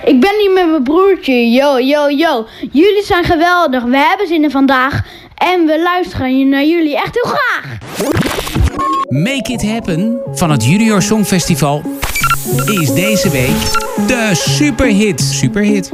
Ik ben hier met mijn broertje. Yo, yo, yo. Jullie zijn geweldig. We hebben zin in vandaag. En we luisteren naar jullie echt heel graag. Make It Happen van het Junior Songfestival is deze week de superhit.